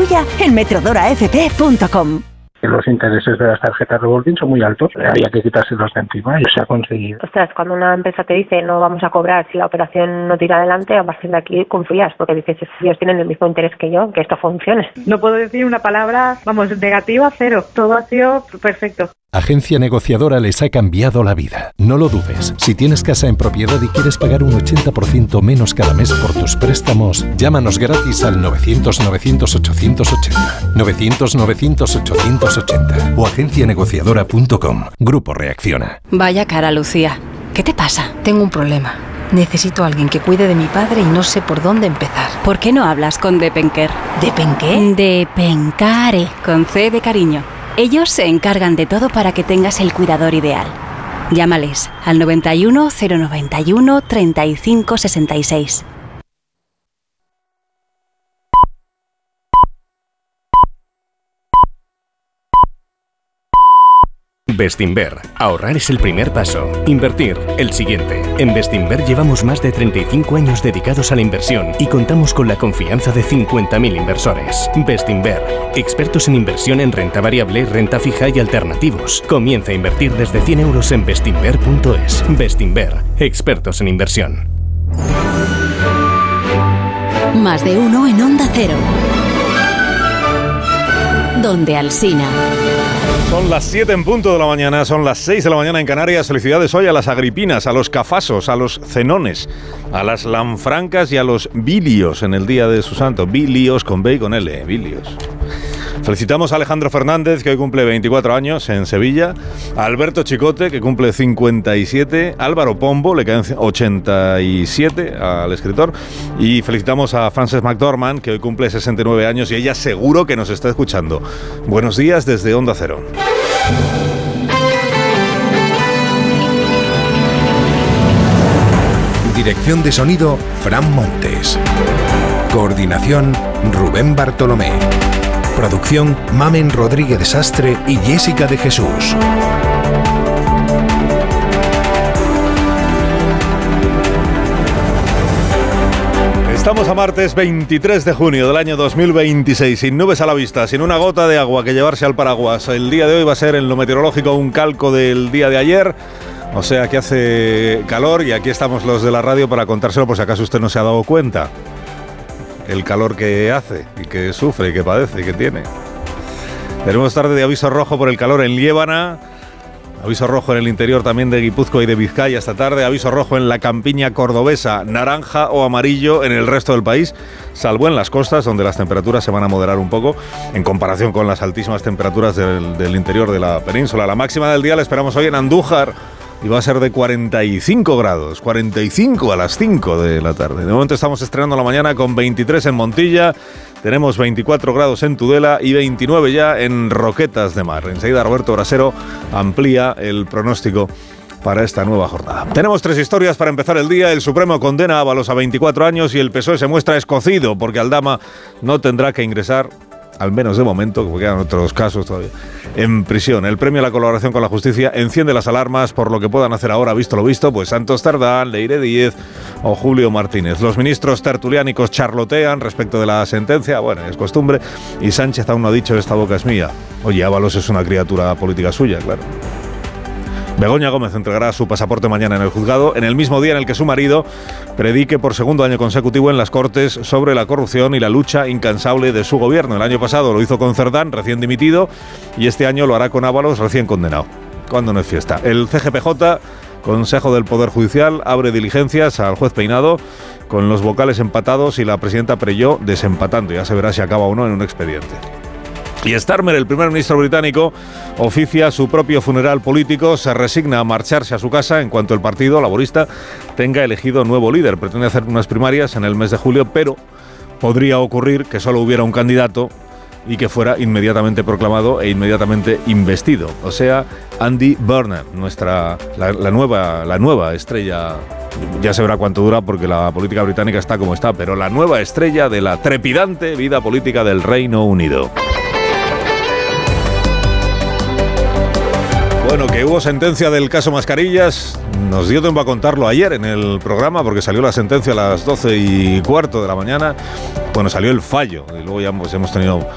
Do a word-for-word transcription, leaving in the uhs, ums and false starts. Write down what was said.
tuya en metrodora f p punto com. Los intereses de las tarjetas revolving son muy altos, había que quitárselos de encima y se ha conseguido. Ostras, cuando una empresa te dice no vamos a cobrar si la operación no tira adelante, a partir de aquí confías, porque dices, ellos tienen el mismo interés que yo, que esto funcione. No puedo decir una palabra, vamos, negativa, cero. Todo ha sido perfecto. Agencia Negociadora les ha cambiado la vida. No lo dudes. Si tienes casa en propiedad y quieres pagar un ochenta por ciento menos cada mes por tus préstamos, llámanos gratis al novecientos novecientos ochocientos ochenta. novecientos novecientos ochocientos ochenta o agencia negociadora punto com. Grupo Reacciona. Vaya cara, Lucía. ¿Qué te pasa? Tengo un problema. Necesito a alguien que cuide de mi padre y no sé por dónde empezar. ¿Por qué no hablas con Depenker? ¿Depenqué? Depencare, con C de cariño. Ellos se encargan de todo para que tengas el cuidador ideal. Llámales al noventa y uno, cero noventa y uno, treinta y cinco sesenta y seis. Bestinver. Ahorrar es el primer paso. Invertir, el siguiente. En Bestinver llevamos más de treinta y cinco años dedicados a la inversión y contamos con la confianza de cincuenta mil inversores. Bestinver. Expertos en inversión en renta variable, renta fija y alternativos. Comienza a invertir desde cien euros en bestinver punto es. Bestinver. Expertos en inversión. Más de uno en Onda Cero. Donde Alsina. Son las siete en punto de la mañana, son las seis de la mañana en Canarias. Felicidades hoy a las agripinas, a los cafasos, a los cenones, a las lanfrancas y a los bilios en el día de su santo. Bilios con B y con L, bilios. Felicitamos a Alejandro Fernández, que hoy cumple veinticuatro años en Sevilla, a Alberto Chicote, que cumple cincuenta y siete, Álvaro Pombo, le quedan ochenta y siete al escritor, y felicitamos a Frances McDormand, que hoy cumple sesenta y nueve años y ella seguro que nos está escuchando. Buenos días desde Onda Cero. Dirección de sonido, Fran Montes. Coordinación, Rubén Bartolomé. Producción, Mamen Rodríguez Sastre y Jessica de Jesús. Estamos a martes veintitrés de junio del año dos mil veintiséis, sin nubes a la vista, sin una gota de agua que llevarse al paraguas. El día de hoy va a ser en lo meteorológico un calco del día de ayer, o sea que hace calor y aquí estamos los de la radio para contárselo por si acaso usted no se ha dado cuenta. El calor que hace y que sufre y que padece y que tiene. Tenemos tarde de aviso rojo por el calor en Liébana, aviso rojo en el interior también de Guipúzcoa y de Vizcaya esta tarde, aviso rojo en la campiña cordobesa, naranja o amarillo en el resto del país, salvo en las costas donde las temperaturas se van a moderar un poco en comparación con las altísimas temperaturas del, del interior de la península. La máxima del día la esperamos hoy en Andújar y va a ser de cuarenta y cinco grados, cuarenta y cinco a las cinco de la tarde. De momento estamos estrenando la mañana con veintitrés en Montilla, tenemos veinticuatro grados en Tudela y veintinueve ya en Roquetas de Mar. Enseguida Roberto Brasero amplía el pronóstico para esta nueva jornada. Tenemos tres historias para empezar el día. El Supremo condena a Ábalos a veinticuatro años y el P S O E se muestra escocido porque Aldama no tendrá que ingresar, al menos de momento, como quedan otros casos todavía, en prisión. El premio a la colaboración con la justicia enciende las alarmas por lo que puedan hacer ahora, visto lo visto, pues Santos Tardán, Leire Díez o Julio Martínez. Los ministros tertuliánicos charlotean respecto de la sentencia, bueno, es costumbre, y Sánchez aún no ha dicho esta boca es mía. Oye, Ábalos es una criatura política suya, claro. Begoña Gómez entregará su pasaporte mañana en el juzgado, en el mismo día en el que su marido predique por segundo año consecutivo en las Cortes sobre la corrupción y la lucha incansable de su gobierno. El año pasado lo hizo con Cerdán, recién dimitido, y este año lo hará con Ábalos, recién condenado. ¿Cuándo no es fiesta? El C G P J, Consejo del Poder Judicial, abre diligencias al juez Peinado con los vocales empatados y la presidenta Preyó desempatando. Ya se verá si acaba o no en un expediente. Y Starmer, el primer ministro británico, oficia su propio funeral político, se resigna a marcharse a su casa en cuanto el partido laborista tenga elegido nuevo líder. Pretende hacer unas primarias en el mes de julio, pero podría ocurrir que solo hubiera un candidato y que fuera inmediatamente proclamado e inmediatamente investido. O sea, Andy Burnham, nuestra, la, la, nueva, la nueva estrella, ya se verá cuánto dura porque la política británica está como está, pero la nueva estrella de la trepidante vida política del Reino Unido. Bueno, que hubo sentencia del caso Mascarillas, nos dio tiempo a contarlo ayer en el programa porque salió la sentencia a las doce y cuarto de la mañana. Bueno, salió el fallo y luego ya pues, hemos tenido